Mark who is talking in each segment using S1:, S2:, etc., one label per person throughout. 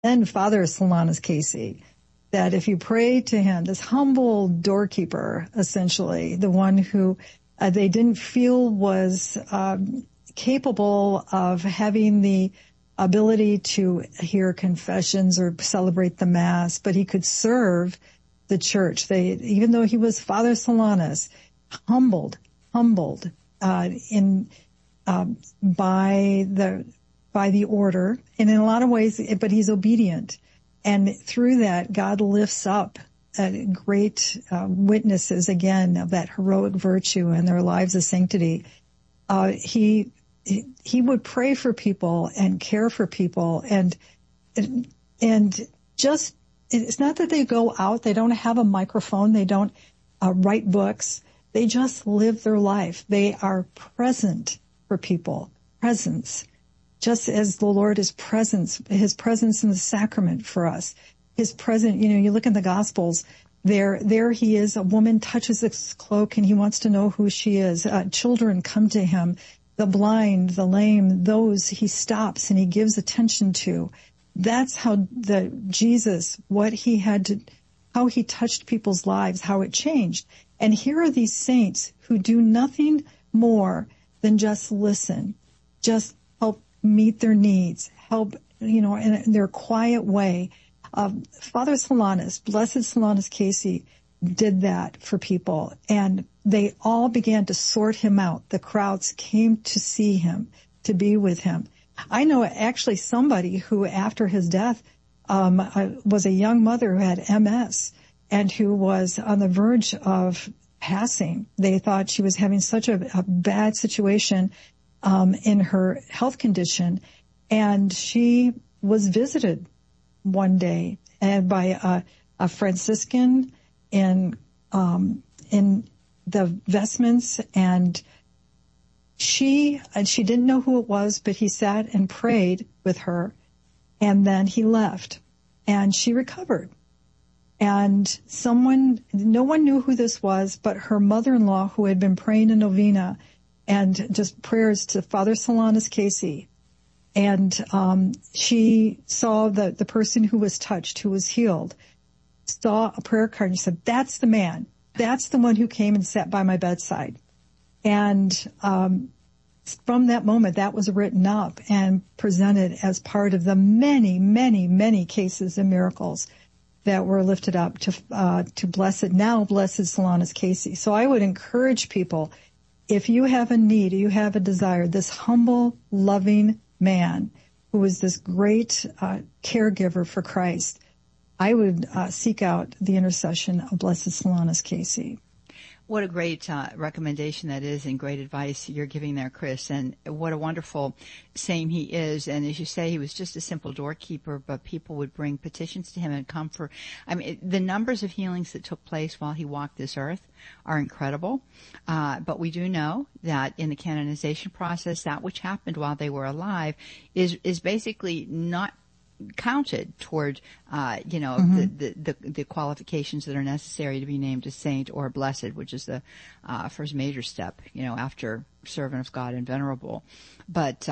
S1: Then Father Solanus Casey, that if you pray to him, this humble doorkeeper, essentially, the one who they didn't feel was capable of having the ability to hear confessions or celebrate the Mass, but he could serve the church. Even though he was Father Solanus, humbled by the order, and in a lot of ways, but he's obedient. And through that, God lifts up great witnesses, again, of that heroic virtue and their lives of sanctity. He would pray for people and care for people, and just, it's not that they go out, they don't have a microphone, they don't write books, they just live their life. They are present for people, presence. Just as the Lord is presence, his presence in the sacrament for us, his presence, you look in the Gospels, there he is, a woman touches his cloak and he wants to know who she is. Children come to him, the blind, the lame, those he stops and he gives attention to. That's how Jesus, how he touched people's lives, how it changed. And here are these saints who do nothing more than just listen, just help meet their needs, help, in their quiet way. Father Solanus, Blessed Solanus Casey, did that for people, and they all began to sort him out. The crowds came to see him, to be with him. I know actually somebody who, after his death, was a young mother who had MS and who was on the verge of passing. They thought she was having such a bad situation in her health condition, and she was visited one day by a Franciscan in the vestments, and she didn't know who it was, but he sat and prayed with her, and then he left, and she recovered. And no one knew who this was, but her mother-in-law, who had been praying a novena and just prayers to Father Solanus Casey. And she saw the person who was touched, who was healed, saw a prayer card and she said, "That's the man. That's the one who came and sat by my bedside." And from that moment, that was written up and presented as part of the many, many, many cases and miracles that were lifted up to Blessed Solanus Casey. So I would encourage people, if you have a need, you have a desire, this humble, loving man who was this great caregiver for Christ, I would seek out the intercession of Blessed Solanus Casey.
S2: What a great recommendation that is, and great advice you're giving there, Chris. And what a wonderful saint he is. And as you say, he was just a simple doorkeeper, but people would bring petitions to him and comfort. I mean, the numbers of healings that took place while he walked this earth are incredible. But we do know that in the canonization process, that which happened while they were alive is basically not counted toward, the qualifications that are necessary to be named a saint or a blessed, which is the first major step, after servant of God and venerable. But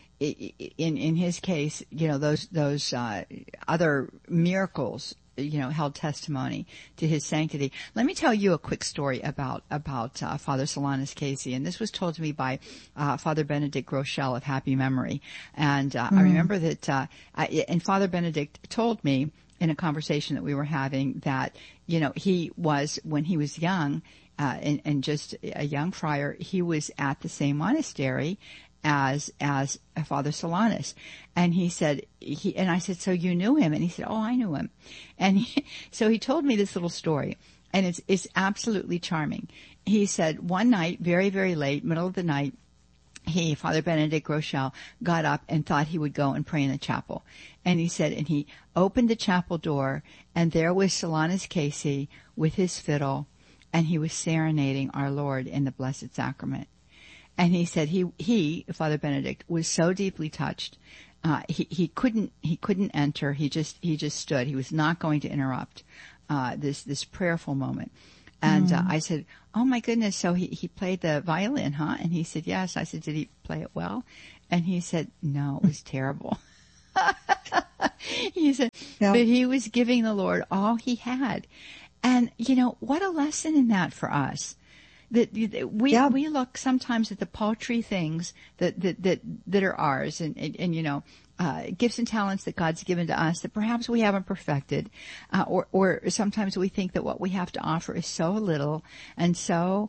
S2: in his case, those other miracles, held testimony to his sanctity. Let me tell you a quick story about Father Solanus Casey, and this was told to me by Father Benedict Groeschel of happy memory. And I remember that, and Father Benedict told me in a conversation that we were having that, he was, when he was young, and just a young friar, he was at the same monastery as Father Solanus. And he said, and I said, "So you knew him?" And he said, "Oh, I knew him." And so he told me this little story, and it's absolutely charming. He said one night, very, very late, middle of the night, Father Benedict Groeschel, got up and thought he would go and pray in the chapel. And he said, and he opened the chapel door, and there was Solanus Casey with his fiddle, and he was serenading our Lord in the Blessed Sacrament. And he said he, Father Benedict, was so deeply touched. He couldn't enter. He just stood. He was not going to interrupt this prayerful moment. And I said, "Oh my goodness!" So he played the violin, huh? And he said, "Yes." I said, "Did he play it well?" And he said, "No, it was terrible." He said, but he was giving the Lord all he had. And, what a lesson in that for us. That we look sometimes at the paltry things that are ours and gifts and talents that God's given to us that perhaps we haven't perfected, or sometimes we think that what we have to offer is so little and so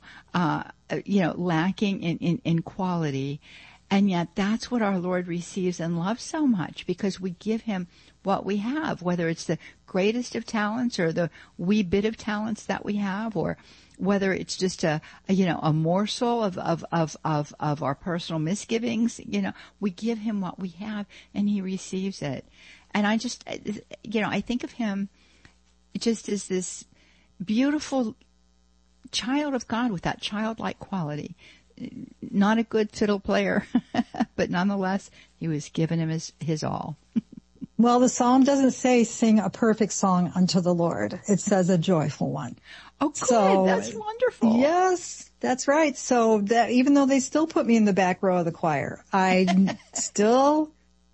S2: lacking in quality, and yet that's what our Lord receives and loves so much, because we give him what we have, whether it's the greatest of talents or the wee bit of talents that we have, or whether it's just a morsel of our personal misgivings. We give him what we have and he receives it. And I just, I think of him just as this beautiful child of God with that childlike quality. Not a good fiddle player, but nonetheless, he was giving him his all.
S1: Well, the psalm doesn't say sing a perfect song unto the Lord. It says a joyful one.
S2: Oh, good. So, that's wonderful.
S1: Yes, that's right. So that even though they still put me in the back row of the choir, I still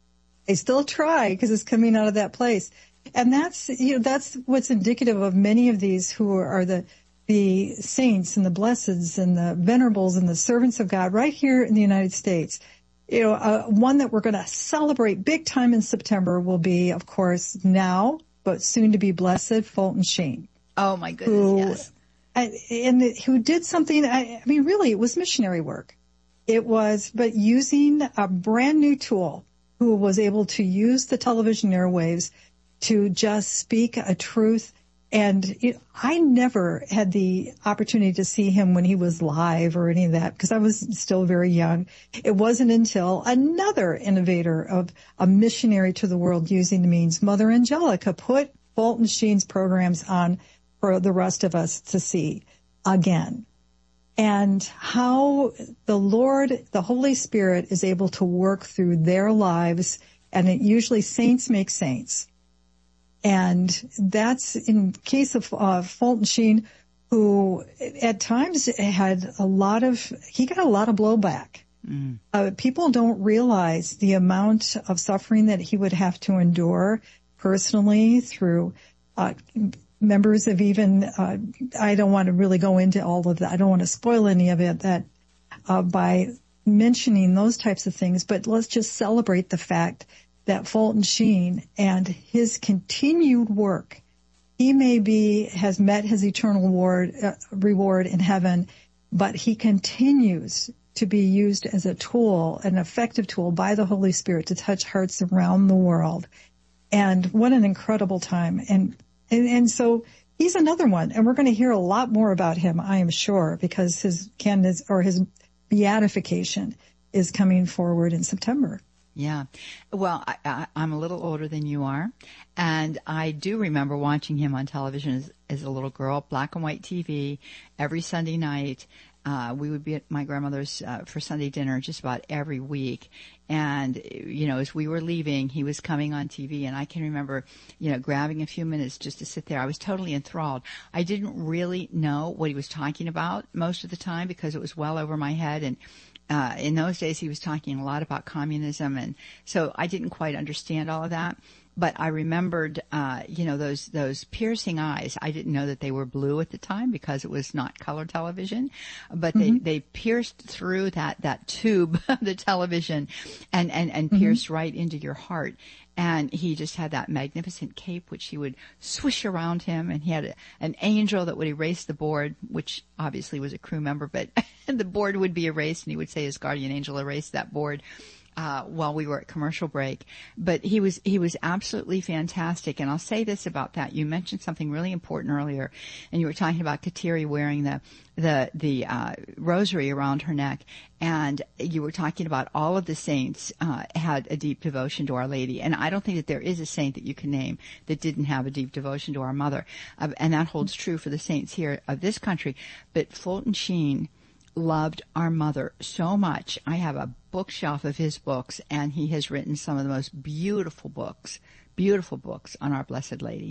S1: try, because it's coming out of that place. And that's what's indicative of many of these who are the saints and the blesseds and the venerables and the servants of God right here in the United States. One that we're going to celebrate big time in September will be, of course, now, but soon to be blessed, Fulton Sheen.
S2: Oh, my goodness, yes.
S1: Who did something, really, it was missionary work. It was, but using a brand new tool, who was able to use the television airwaves to just speak a truth. And I never had the opportunity to see him when he was live or any of that, because I was still very young. It wasn't until another innovator of a missionary to the world using the means, Mother Angelica, put Fulton Sheen's programs on for the rest of us to see again. And how the Lord, the Holy Spirit, is able to work through their lives. And it usually saints make saints. And that's in case of Fulton Sheen, who at times had he got a lot of blowback. People don't realize the amount of suffering that he would have to endure personally through members of even, I don't want to really go into all of that. I don't want to spoil any of it by mentioning those types of things, but let's just celebrate the fact that Fulton Sheen and his continued work, he has met his eternal reward in heaven, but he continues to be used as a tool, an effective tool by the Holy Spirit to touch hearts around the world. And what an incredible time. And so he's another one, and we're going to hear a lot more about him, I am sure, because his beatification is coming forward in September.
S2: Yeah. Well, I'm a little older than you are, and I do remember watching him on television as a little girl, black and white TV, every Sunday night. We would be at my grandmother's for Sunday dinner just about every week. And, as we were leaving, he was coming on TV, and I can remember, grabbing a few minutes just to sit there. I was totally enthralled. I didn't really know what he was talking about most of the time because it was well over my head, and in those days, he was talking a lot about communism, and so I didn't quite understand all of that. But I remembered, those piercing eyes. I didn't know that they were blue at the time because it was not color television, but they pierced through that tube of the television and pierced right into your heart. And he just had that magnificent cape, which he would swish around him. And he had an angel that would erase the board, which obviously was a crew member, but the board would be erased. And he would say his guardian angel erased that board while we were at commercial break. But he was absolutely fantastic. And I'll say this about that. You mentioned something really important earlier, and you were talking about Kateri wearing the rosary around her neck. And you were talking about all of the saints had a deep devotion to Our Lady. And I don't think that there is a saint that you can name that didn't have a deep devotion to our mother. And that holds true for the saints here of this country. But Fulton Sheen loved our mother so much. I have a bookshelf of his books, and he has written some of the most beautiful books on our Blessed Lady.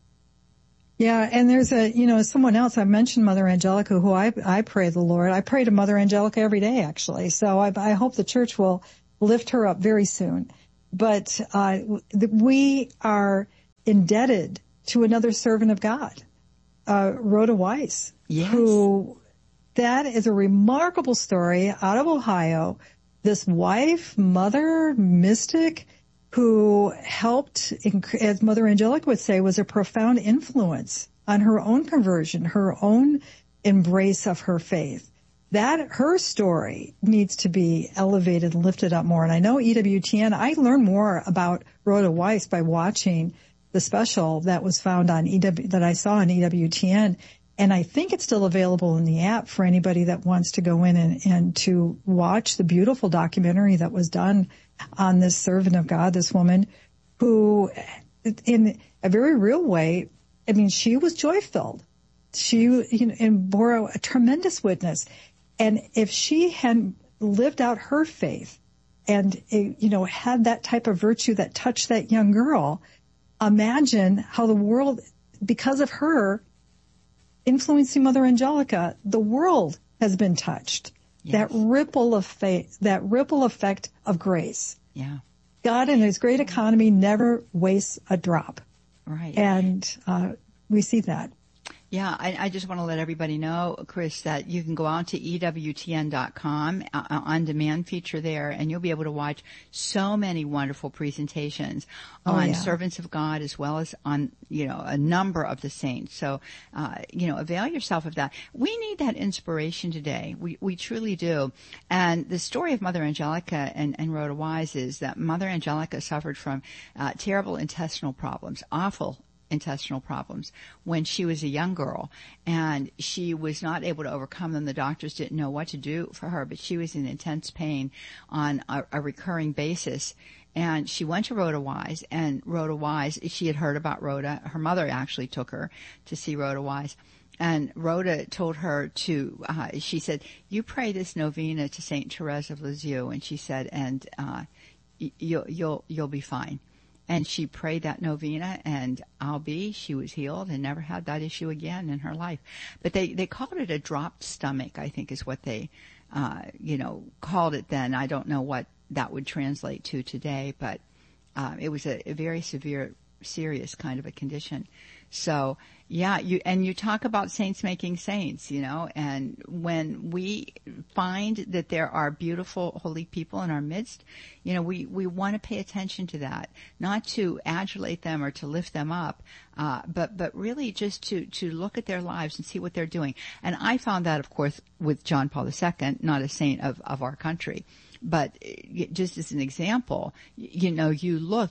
S1: Yeah, and there's someone else. I mentioned Mother Angelica, who I pray the Lord. I pray to Mother Angelica every day, actually. So I hope the church will lift her up very soon. But we are indebted to another servant of God, Rhoda Wise,
S2: yes.
S1: who, that is a remarkable story out of Ohio. This wife, mother, mystic, who helped, as Mother Angelica would say, was a profound influence on her own conversion, her own embrace of her faith. That, her story needs to be elevated and lifted up more. And I know EWTN, I learned more about Rhoda Wise by watching the special that was found on that I saw on EWTN. And I think it's still available in the app for anybody that wants to go in and to watch the beautiful documentary that was done on this servant of God, this woman who, in a very real way, I mean, she was joy-filled. She, and bore a tremendous witness. And if she had lived out her faith and, had that type of virtue that touched that young girl, imagine how the world, because of her influencing Mother Angelica, the world has been touched. Yes. That ripple of faith, that ripple effect of grace.
S2: Yeah.
S1: God in His great economy never wastes a drop.
S2: Right.
S1: And we see that.
S2: Yeah, I just want to let everybody know, Chris, that you can go out to EWTN.com, on-demand feature there, and you'll be able to watch so many wonderful presentations on servants of God as well as on, a number of the saints. So, avail yourself of that. We need that inspiration today. We truly do. And the story of Mother Angelica and Rhoda Wise is that Mother Angelica suffered from terrible intestinal problems, awful intestinal problems when she was a young girl, and she was not able to overcome them. The doctors didn't know what to do for her, but she was in intense pain on a recurring basis. And she went to Rhoda Wise, and Rhoda Wise, she had heard about Rhoda. Her mother actually took her to see Rhoda Wise. And Rhoda told her to, she said, you pray this novena to Saint Therese of Lisieux. And she said, and you'll be fine. And she prayed that novena, and she was healed and never had that issue again in her life. But they called it a dropped stomach, I think is what they, called it then. I don't know what that would translate to today, but it was a very serious kind of a condition. So, yeah, you talk about saints making saints, and when we find that there are beautiful, holy people in our midst, we want to pay attention to that, not to adulate them or to lift them up, but really just to look at their lives and see what they're doing. And I found that, of course, with John Paul II, not a saint of our country. But just as an example, you look,